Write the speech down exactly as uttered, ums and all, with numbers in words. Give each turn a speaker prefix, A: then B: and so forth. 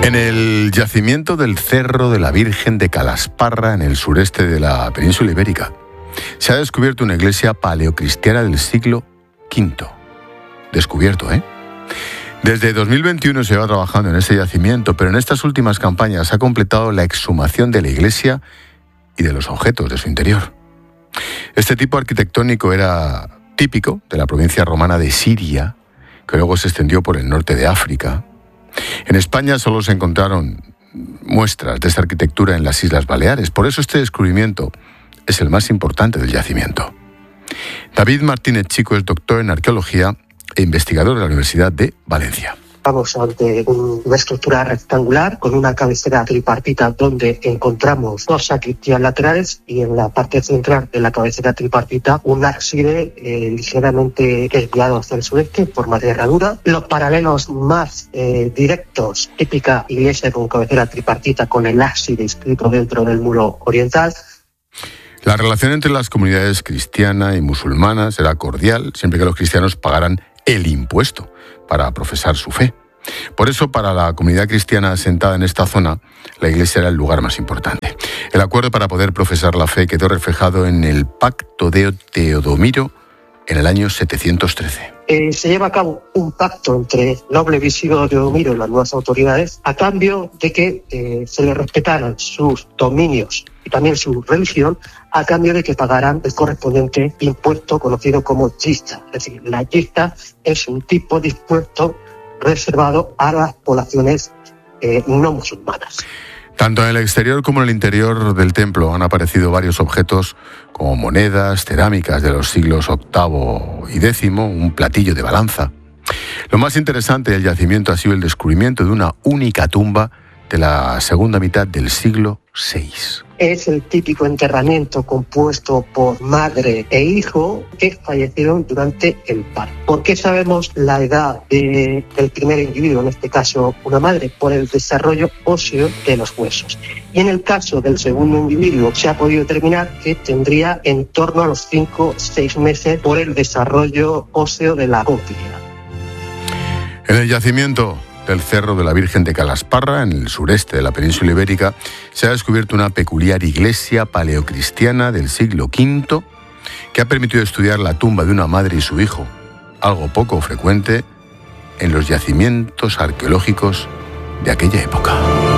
A: En el yacimiento del Cerro de la Virgen de Calasparra, en el sureste de la península ibérica, se ha descubierto una iglesia paleocristiana del siglo quinto. Descubierto, ¿eh? Desde dos mil veintiuno se va trabajando en este yacimiento, pero en estas últimas campañas se ha completado la exhumación de la iglesia y de los objetos de su interior. Este tipo arquitectónico era típico de la provincia romana de Siria, que luego se extendió por el norte de África. En España solo se encontraron muestras de esta arquitectura en las Islas Baleares, por eso este descubrimiento es el más importante del yacimiento. David Martínez Chico es doctor en arqueología e investigador de la Universidad de Valencia.
B: Estamos ante una estructura rectangular con una cabecera tripartita donde encontramos dos sacristías laterales y en la parte central de la cabecera tripartita un ábside eh, ligeramente desviado hacia el sureste en forma de herradura. Los paralelos más eh, directos, típica iglesia con cabecera tripartita con el ábside inscrito dentro del muro oriental.
A: La relación entre las comunidades cristiana y musulmana será cordial siempre que los cristianos pagaran el impuesto para profesar su fe. Por eso, para la comunidad cristiana asentada en esta zona, la iglesia era el lugar más importante. El acuerdo para poder profesar la fe quedó reflejado en el Pacto de Teodomiro en el año setecientos trece.
B: Eh, se lleva a cabo un pacto entre el noble visigodo Teodomiro y las nuevas autoridades a cambio de que eh, se le respetaran sus dominios y también su religión, a cambio de que pagaran el correspondiente impuesto conocido como yista. Es decir, la yista es un tipo de impuesto reservado a las poblaciones eh, no musulmanas.
A: Tanto en el exterior como en el interior del templo han aparecido varios objetos como monedas, cerámicas de los siglos octavo y décimo, un platillo de balanza. Lo más interesante del yacimiento ha sido el descubrimiento de una única tumba de la segunda mitad del siglo sexto.
B: Es el típico enterramiento compuesto por madre e hijo que fallecieron durante el parto. ¿Por qué sabemos la edad de, del primer individuo, en este caso una madre? Por el desarrollo óseo de los huesos. Y en el caso del segundo individuo se ha podido determinar que tendría en torno a los cinco o seis meses por el desarrollo óseo de la cóclea.
A: En el yacimiento del Cerro de la Virgen de Calasparra, en el sureste de la península ibérica, se ha descubierto una peculiar iglesia paleocristiana del siglo quinto que ha permitido estudiar la tumba de una madre y su hijo, algo poco frecuente en los yacimientos arqueológicos de aquella época.